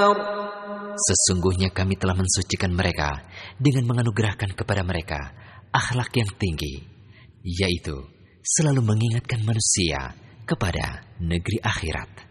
Sesungguhnya kami telah mensucikan mereka dengan menganugerahkan kepada mereka akhlak yang tinggi, yaitu selalu mengingatkan manusia kepada negeri akhirat.